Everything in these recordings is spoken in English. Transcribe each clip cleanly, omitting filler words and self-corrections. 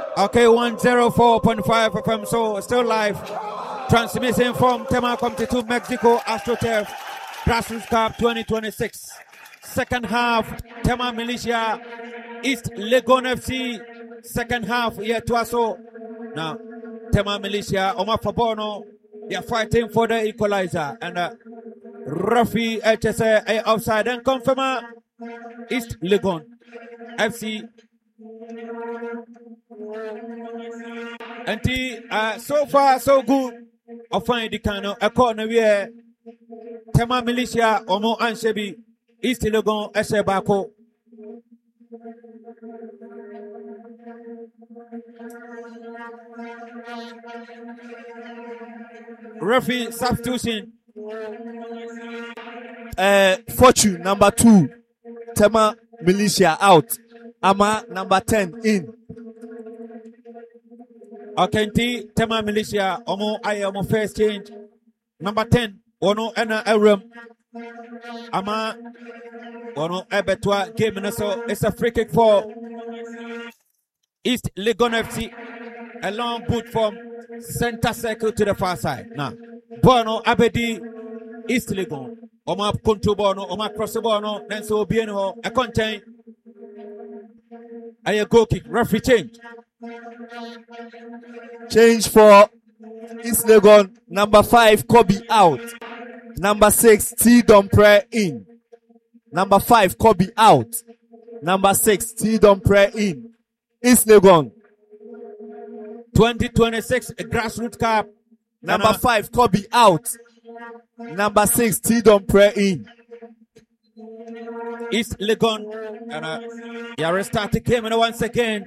Okay, 104.5 FM, so still live. Transmission from Tema Committee to Mexico, AstroTurf, Grassroots Cup 2026. Second half, Tema Militia, East Legon FC. Second half, Tuaso. Now, Tema Militia, Omar Fabono, they are fighting for the equalizer. And Rafi HSA outside and confirm East Legon FC. And so far so good. I find the kind of a corner where Tema Militia Omo Anshebi East Legon Eshebako. Referee substitution. Fortune number 2. Tema Militia out. Ama number 10 in. Okay, Tema Militia, Omo first change. Number 10, Ono Ena Erum. Ama Ono Ebetwa game so it's a free kick for East Legon FC. A long boot from center circle to the far side. Now, Bono Abedi East Legon. Oma control Bono, Oma cross the Bono, then so Bienho, a contain. A goal kick, referee change. Change for East Legon. Number 5, Kobe out. Number 6, T. Dompre in. Number 5, Kobe out. Number 6, T. Dompre in. East Legon. 2026 Grassroots Cup. Number 5, Kobe out. Number 6, T. Dompre in. East Legon. And you restart the game and once again.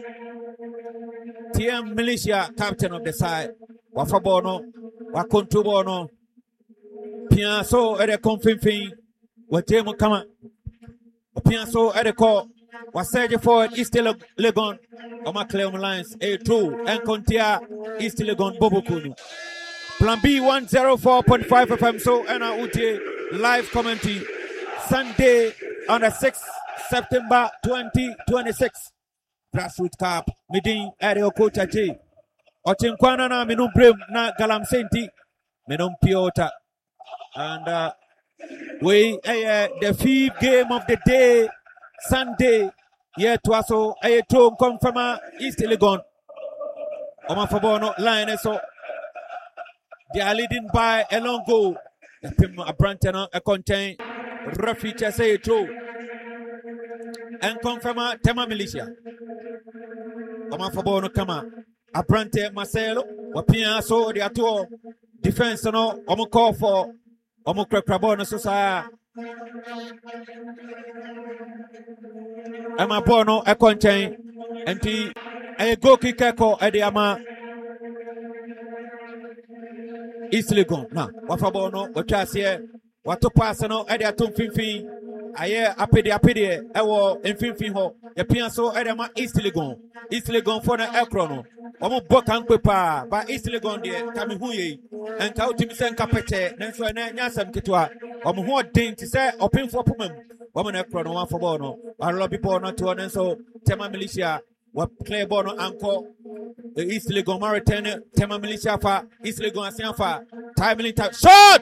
TM Militia, captain of the side. Wafabono, Wakontubono, Pianso at a confirming, Watemo Kama, Pianso at a call, Wasaja forward, East Legon, Omakleum Lines, A2, and Contia, East Legon, Bobokunu. Plan B 104.5 FM, so Anna Uti, live commentary, Sunday on the 6th September 2026. Grassroots Cup, meeting Ario Coach J. Ochinkwana na minum brem na galam senti, minum piota. And we the 5th game of the day, Sunday, Tuaso, to confirm East Legon. Oma Fabono line so they are leading by a long goal. The Pim Abrantana a contain Rafi say to and confirm Tema Militia. Oma Fabono Kama Abrante Marcelo Wapia so the ato defense no Omo call for Omo Krabono Sosa Ama Bono a contain and a go kick echo at the Ama East Legon. Now Wafabono Wachasia Watu Passano at the Atom Finfin. Aye, apede, ewo enfimfin ho. Ye pianso edema East Legon. East Legon for na ekrono. Omo bokan pepa, ba East Legon de kami huye. Enka utimi se nka pete, nenso na nyasam ketwa. Omo ho den ti se opinfo pomam. Omo na ekrono wan for ball no. Alobi ball no to nenso Tema Militia wa clear ball no anko. East Legon Maritene, Tema Militia fa, East Legon asian fa. Timely tap shot.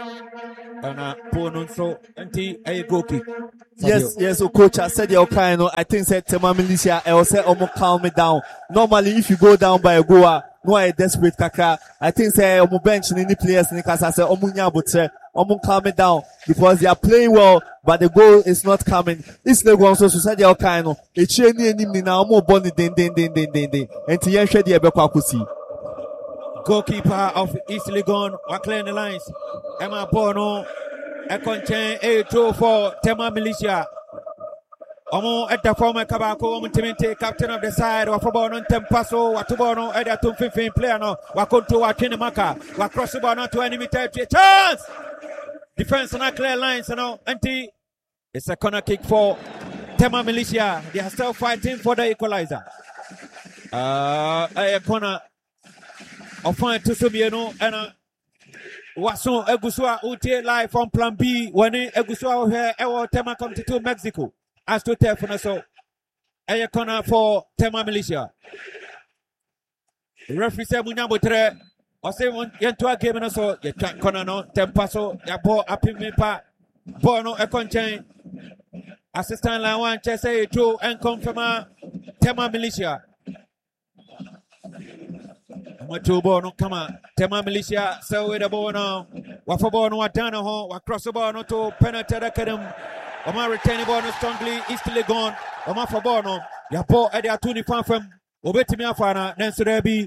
So a goal kick. Yes, so coach, I said your kind. I think said Tema Militia, I will say almost calm me down. Normally, if you go down by a goal, no, a desperate kaka. I think say almost bench any players in the case. I say omunya but say almost calm me down because they are playing well, but the goal is not coming. It's the one so said your kind. It's any now more bonny den. And to yenshe the ebekwakusi. Goalkeeper of East Legon, clearing the lines. Emma Bono, a contain A2 for Tema Militia. Omo at the former Kabako, Omo captain of the side, Wafabono, Tempaso, Watubono, at the 215 player no, Wakonto, Wakinamaka, Wakrossibono to enemy territory. Chance! Defense on a clear lines, anti. It's a corner kick for Tema Militia. They are still fighting for the equalizer. A corner. Enfin, to Subiano and Wason Egusua Uti live from Plan B when Egusua here, Ewo Tema come to Mexico. As to Tefunaso, a corner for Tema Militia. Referee said Munyabutre. I say Yentua game no so ye twa corner no tempa so ya ball apimipa ball no ekonchen assistant line one che say to and confirm Tema Militia. Matu ball no come on. Tema Militia so with the ball now. Wafa ball no wadana ho wa cross the ball no to penalty academy. Oma return ball no strongly eastly gone. Oma for ball no ya ball at the atuni fan from obetimi afana nenso there be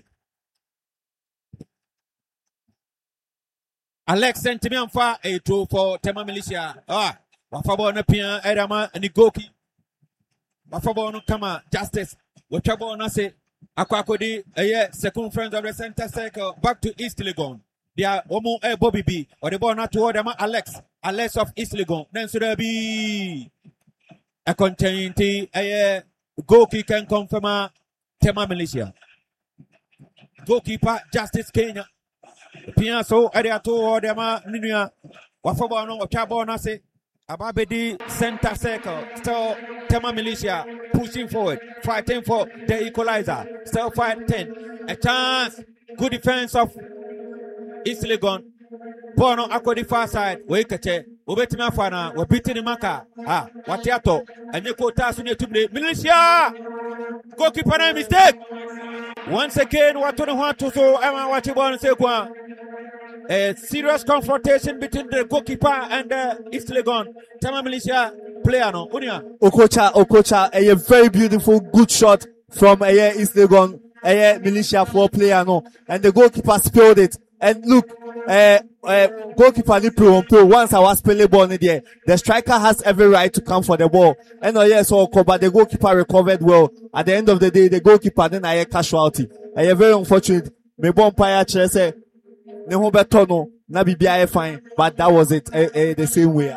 Alex Sentimian fa a 2 for Tema Militia. Wafabo no pia Edama and Goki. Wafabo no kama Justice. Wachabo no say Akwakodi a second friend of the center circle back to East Legon. They are Omo Bobby B or the ball not to Odama Alex of East Legon. Then so there be a continuity a Goki can confirm Tema Militia. Goalkeeper Justice Kenya. Piaso Adiato Dema Ninia Wafabono Chabona say Ababedi center circle. Still Tema Militia pushing forward, fighting for the equalizer. Still fighting. A chance. Good defense of East Legon. Bono Ako the far side. Waikate. Ubetima Fana. We're beating the Maka. Watiato. And you quote us to play. Militia! Goalkeeper no mistake. Once again, what do you want to so I'm watching one say a serious confrontation between the goalkeeper and East Legon. Tema Militia player no. Unia. Okocha, a very beautiful good shot from a East Legon, a Militia 4 player no, and the goalkeeper spilled it. And look, goalkeeper ni pro. Once I was playing ball in there, the striker has every right to come for the ball. And so but the goalkeeper recovered well. At the end of the day, the goalkeeper then a casualty. A very unfortunate. Me bonfire say ne ho beto no na bibia fine, but that was it. The same way.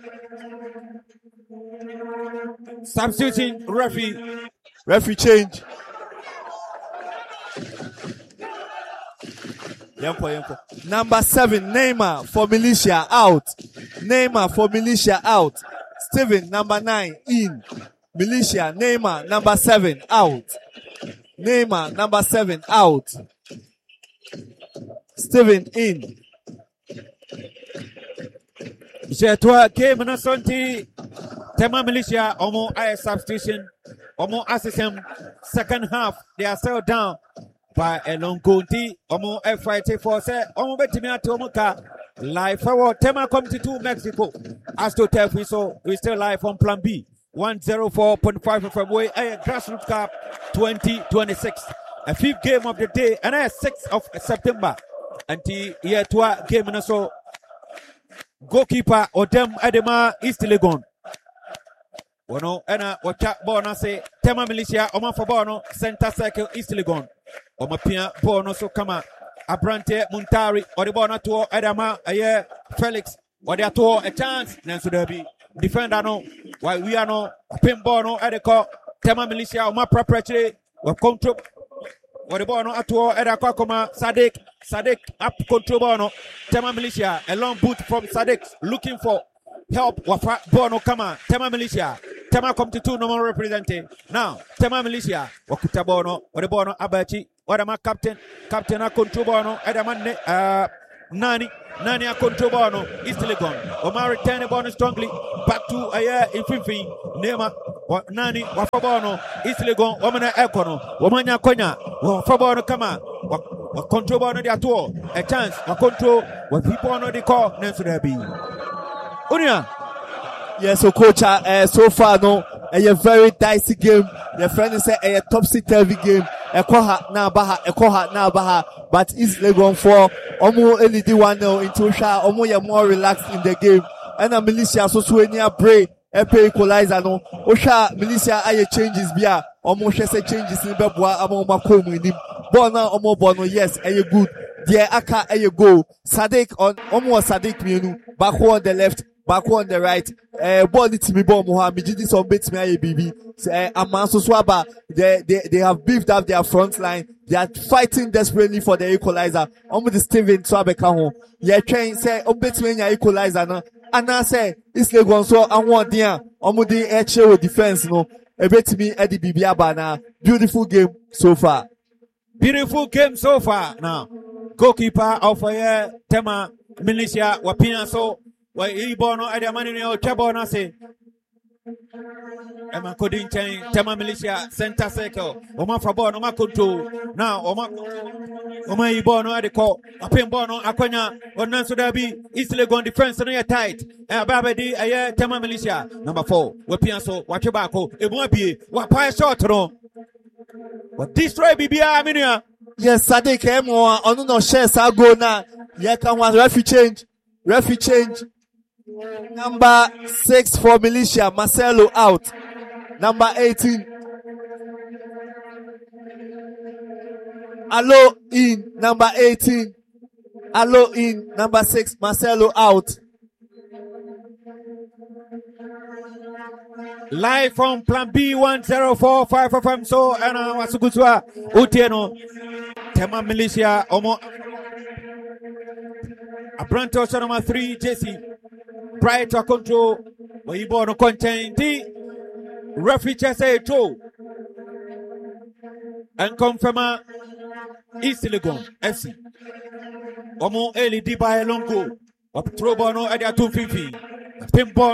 Substituting referee change. Number 7, Neymar for Militia out. Neymar for Militia out. Steven, number 9, in. Militia, Neymar, number 7, out. Neymar, number 7, out. Steven, in. Jetwa game na sonti Tema Militia omo a substitution omo assistant second half they are still down by a long conti omo fighting for say omo betimi ati omo ka live forward Tema come to Mexico as to tell we so we still live on plan B 104.5 from way a grassroots cup 2026 a fifth game of the day and a 6th of September until year 2 game na so goalkeeper Odem Adema East Legon. Wono ena wacha bona say Tema Militia oma for bono center circle East Legon. Oma pia bono so kama Abrante Muntari or the bona to Adama aye Felix or the to a chance nanso there be defender no while we are no pin bono edeko Tema Militia oma properly we control or the bono ato edako koma Sadik up control bono Tema Militia a long boot from Sadik looking for help wafa bono kama Tema Militia Tema come to 2 normal representing now Tema Militia wakuta bono or the bono abachi or the captain a control bono edamane Nani a control bono East Legon Omar return the bono strongly back to in Fifi Nema Nani wafa bono East Legon wamana ekono wamanya konya wafa bono kama control bono dia to a chance control when people on the call nenso there be Unia. Yes, so coach, so far no, a very dicey game. The friend is a topsy-turvy game. Ekoha na baha, but East Legon for almost LED 1-0 into Sha, almost you're more relaxed in the game. And a Militia so near Bray, Epe equalizer no. Osha Militia aye changes bia, almost say changes in Bebwa, amo makomu in him. Bona omo bono, yes, aye good. Dear Aka aye go. Sadik on almost Sadik Mienu, back on the left. Back on the right, ball it to me, ball Mohammed. This on bits me, baby. Amanso Swaba, they have beefed up their front line. They are fighting desperately for the equalizer. The Steven Swabeka. Yeah, trying say, bits me, equalizer. No, and I say, it's like one so I want there. The HO defense. No, a bit me, Eddie Bibiaba. Beautiful game so far. Beautiful game so far. Now, goalkeeper of Tema Militia Wapia so why Ibono Adamani or Chabona say Emma couldn't change Tema Militia Center Circle. Oma Fabon, Oma Kuntu. Now Oma Ibono at the call. A Pimbono, Aquana, or Nansudabi, East Legon defense on your tight. And Babadi, a Tema Militia. Number 4, Wapianso, Wachabako, it won't be Wapaya short. What destroy BBI Minia? Yes, Sadiq Emo on no shares I go now. Yeah, come on, referee change. Number 6 for Militia, Marcelo out. Number 18. Allo in, number 18. Allo in, number 6, Marcelo out. Live from Plan B1045 FM. So, and Wasugutwa, Utieno, Tema Militia, Omo, Abranto, number 3, Jesse, Bright to control, where you born contain the referee say 2 and confirm East Legon FC. Omo, Eli Diba Longo, or Trobono at 250. Pimbo.